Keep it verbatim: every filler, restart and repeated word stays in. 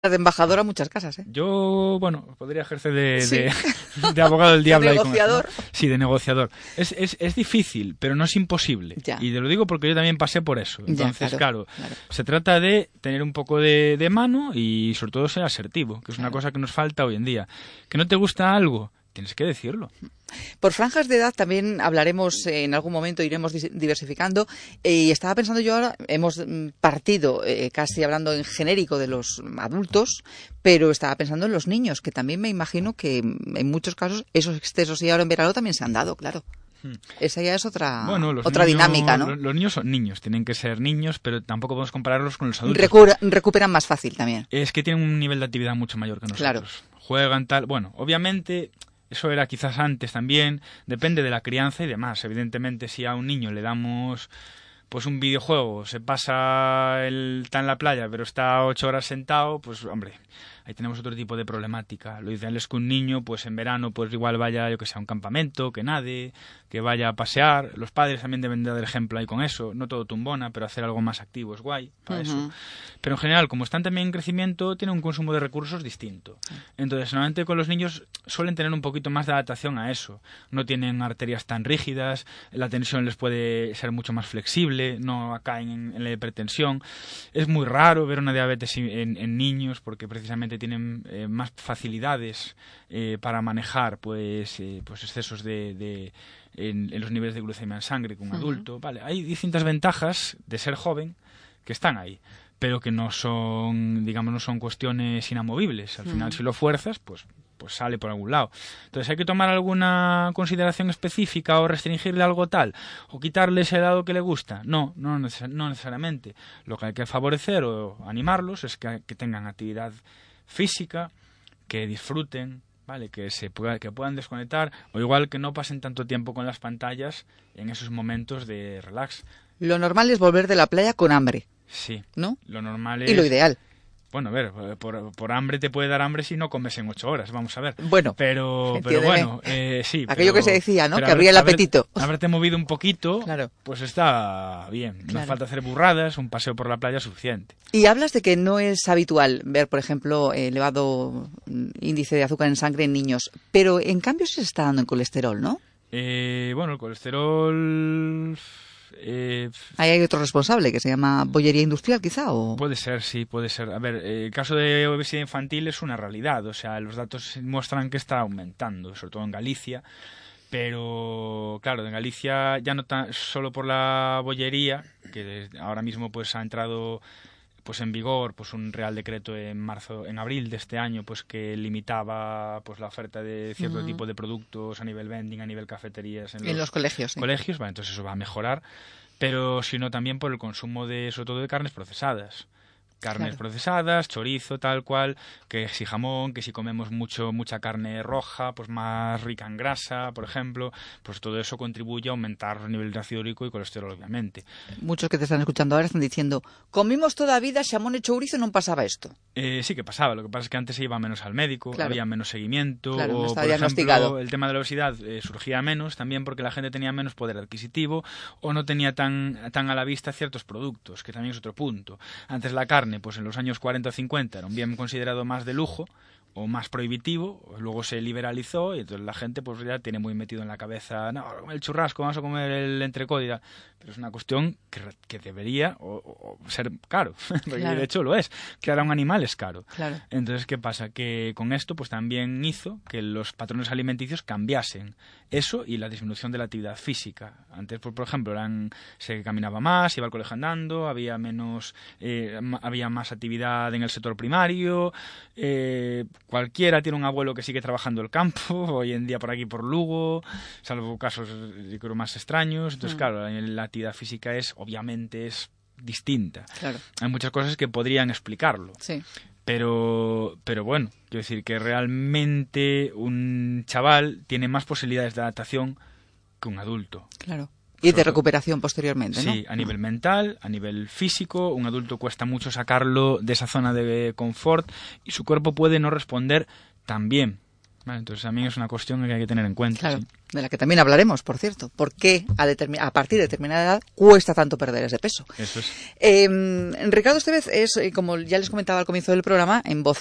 de embajador a muchas casas, ¿eh? Yo, bueno, podría ejercer de, Sí. de, de abogado del diablo. De ahí con negociador. eso, ¿no? Sí, de negociador. Es, es, es difícil, pero no es imposible. Ya. Y te lo digo porque yo también pasé por eso. Entonces, Ya, claro, claro, claro. se trata de tener un poco de, de mano y sobre todo ser asertivo, que es Claro. una cosa que nos falta hoy en día. ¿Que no te gusta algo? Tienes que decirlo. Por franjas de edad también hablaremos eh, en algún momento, iremos dis- diversificando. Eh, y estaba pensando yo ahora, hemos mm, partido eh, casi hablando en genérico de los adultos, pero estaba pensando en los niños, que también me imagino que mm, en muchos casos esos excesos y ahora en verano también se han dado, claro. Hmm. Esa ya es otra, Bueno, los otra niños- dinámica, ¿no? Los, los niños son niños, tienen que ser niños, pero tampoco podemos compararlos con los adultos. Recura- recuperan más fácil también. Es que tienen un nivel de actividad mucho mayor que nosotros. Claro. Juegan tal... Bueno, obviamente... Eso era quizás antes también, depende de la crianza y demás. Evidentemente, si a un niño le damos pues un videojuego, se pasa, el, está en la playa, pero está ocho horas sentado, pues hombre, ahí tenemos otro tipo de problemática. Lo ideal es que un niño, pues en verano, pues igual vaya, yo que sé, a un campamento, que nade, que vaya a pasear. Los padres también deben dar ejemplo ahí con eso, no todo tumbona, pero hacer algo más activo es guay para Ujú. eso. Pero en general, como están también en crecimiento, tienen un consumo de recursos distinto. Entonces, normalmente con los niños suelen tener un poquito más de adaptación a eso. No tienen arterias tan rígidas, la tensión les puede ser mucho más flexible, no caen en, en la hipertensión. Es muy raro ver una diabetes en, en niños porque precisamente tienen eh, más facilidades eh, para manejar pues, eh, pues excesos de... de en, en los niveles de glucemia en sangre que un Ujú. adulto. Vale, hay distintas ventajas de ser joven que están ahí, pero que no son, digamos, no son cuestiones inamovibles. Al final, Mm. si lo fuerzas, pues, pues sale por algún lado. Entonces, ¿hay que tomar alguna consideración específica o restringirle algo tal? ¿O quitarle ese lado que le gusta? No, no, neces- no necesariamente. Lo que hay que favorecer o animarlos es que, que tengan actividad física, que disfruten, ¿vale? Que se pueda, que puedan desconectar, o igual que no pasen tanto tiempo con las pantallas en esos momentos de relax. Lo normal es volver de la playa con hambre, Sí, ¿no? lo normal es... Y lo ideal. Bueno, a ver, por, por hambre te puede dar hambre si no comes en ocho horas, vamos a ver. Bueno, Pero, pero entiéndeme. bueno, eh, sí. Aquello pero- que se decía, ¿no? pero Que haber- abría el haber- apetito. Haberte movido un poquito, Claro. pues está bien. No Claro. hace falta hacer burradas, un paseo por la playa es suficiente. Y hablas de que no es habitual ver, por ejemplo, elevado mm, índice de azúcar en sangre en niños, pero en cambio sí se está dando en colesterol, ¿no? Eh, bueno, el colesterol... Eh, Ahí hay otro responsable que se llama bollería industrial, quizá, o... Puede ser, sí, puede ser. A ver, eh, el caso de obesidad infantil es una realidad. O sea, los datos muestran que está aumentando, sobre todo en Galicia. Pero, claro, en Galicia ya no tan solo por la bollería, que desde ahora mismo pues ha entrado pues en vigor pues un real decreto en marzo, en abril de este año, pues que limitaba pues la oferta de cierto Ujú. tipo de productos a nivel vending, a nivel cafeterías en En los colegios, sí. colegios, vale, entonces eso va a mejorar, pero sino también por el consumo de, sobre todo de carnes procesadas. Carnes Claro. procesadas, chorizo, tal cual, que si jamón, que si comemos mucho mucha carne roja, pues más rica en grasa, por ejemplo, pues todo eso contribuye a aumentar el nivel de ácido úrico y colesterol, obviamente. Muchos que te están escuchando ahora están diciendo, comimos toda a vida xamón e chourizo e non pasaba isto. Eh, sí que pasaba, lo que pasa es que antes se iba menos al médico, Claro. había menos seguimiento, Claro, no o estaba por diagnosticado. ejemplo, el tema de la obesidad eh, surgía menos también porque la gente tenía menos poder adquisitivo o no tenía tan, tan a la vista ciertos productos, que también es otro punto. Antes la carne, pues en los años cuarenta o cincuenta era un bien considerado más de lujo o más prohibitivo, luego se liberalizó y entonces la gente pues ya tiene muy metido en la cabeza, no, el churrasco, vamos a comer el entrecot y tal. Pero es una cuestión que, que debería o, o ser caro, porque Claro. de hecho lo es, criar a un animal es caro. Claro. Entonces, ¿qué pasa? Que con esto pues también hizo que los patrones alimenticios cambiasen. Eso y la disminución de la actividad física. Antes, pues, por ejemplo, eran, se caminaba más, iba al colegio andando, había menos, eh, ma- había más actividad en el sector primario. Eh, cualquiera tiene un abuelo que sigue trabajando el campo, hoy en día por aquí por Lugo, salvo casos, yo creo, más extraños. Entonces, Mm. claro, la actividad física es, obviamente, es distinta. Claro, Hay muchas cosas que podrían explicarlo. sí. Pero, pero bueno, quiero decir que realmente un chaval tiene más posibilidades de adaptación que un adulto. Claro. Y de Sobre todo- recuperación posteriormente, ¿no? Sí, a nivel mental, a nivel físico, un adulto cuesta mucho sacarlo de esa zona de confort y su cuerpo puede no responder tan bien. Vale, entonces también es una cuestión que hay que tener en cuenta. Claro, sí. de la que también hablaremos, por cierto. ¿Por qué a, a partir de determinada edad cuesta tanto perder ese peso? Eso es. Eh, Ricardo Estevez es, como ya les comentaba al comienzo del programa, en voz